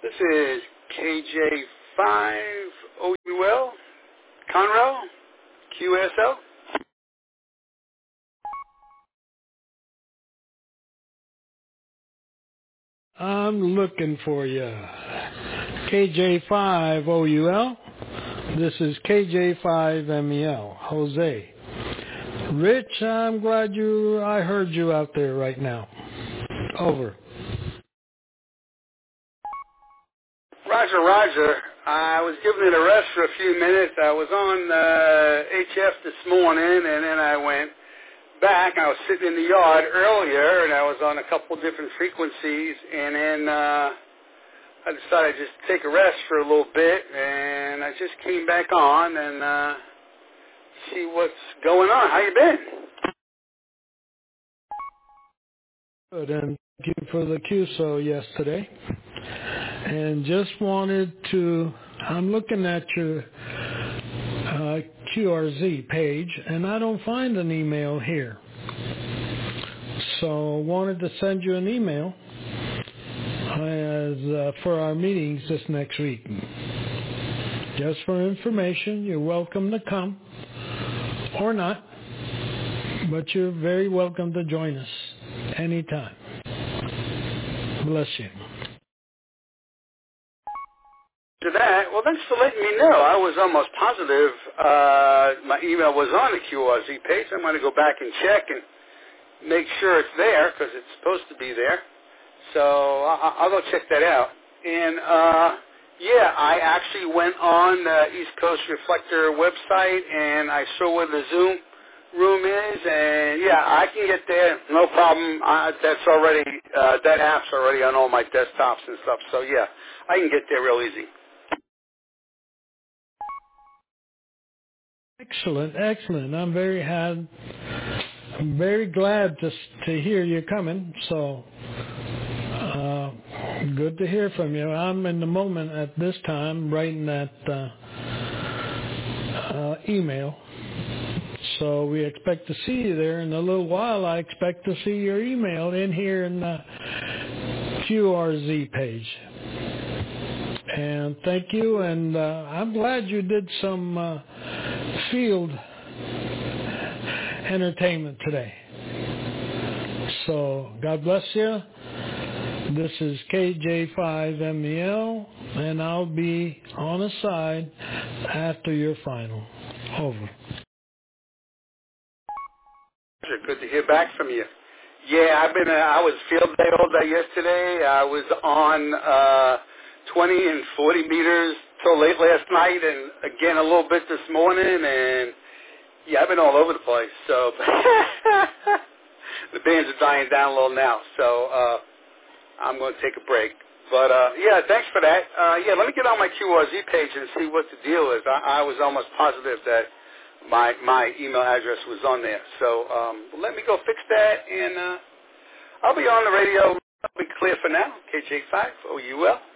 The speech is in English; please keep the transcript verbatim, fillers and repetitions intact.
This is K J five O U L, Conrail, Q S L. I'm looking for you. K J five O U L. This is K J five M E L, Jose. Rich, I'm glad you, I heard you out there right now. Over. Roger, Roger. I was given it a rest for a few minutes. I was on uh, H F this morning, and then I went back. I was sitting in the yard earlier, and I was on a couple different frequencies, and then uh, I decided to just take a rest for a little bit, and I just came back on and uh, see what's going on. How you been? Good, and thank you for the Q S O yesterday. And just wanted to, I'm looking at your uh, Q R Z page, and I don't find an email here. So wanted to send you an email as uh, for our meetings this next week. Just for information, you're welcome to come or not, but you're very welcome to join us anytime. Bless you. To that, well, thanks for letting me know. I was almost positive uh, my email was on the Q R Z page. I'm going to go back and check and make sure it's there because it's supposed to be there. So I'll, I'll go check that out. And, uh, yeah, I actually went on the East Coast Reflector website, and I saw where the Zoom room is. And, yeah, I can get there. No problem. Uh, that's already, uh, that app's already on all my desktops and stuff. So, yeah, I can get there real easy. Excellent, excellent. I'm very had, I'm very glad to to hear you coming. So, uh, good to hear from you. I'm in the moment at this time writing that uh, uh, email. So we expect to see you there in a little while. I expect to see your email in here in the Q R Z page. And thank you. And uh, I'm glad you did some uh, field entertainment today. So God bless you. This is K J five M E L, and I'll be on the side after your final. Over. Good to hear back from you. Yeah, I've been. Uh, I was field day all day yesterday. I was on uh, twenty and forty meters till late last night, and again a little bit this morning. And yeah, I've been all over the place. So the bands are dying down a little now. So uh, I'm going to take a break. But uh, yeah, thanks for that. Uh, yeah, let me get on my Q R Z page and see what the deal is. I, I was almost positive that my my email address was on there. So um, let me go fix that, and uh, I'll be on the radio. I'll be clear for now. K J five O U L.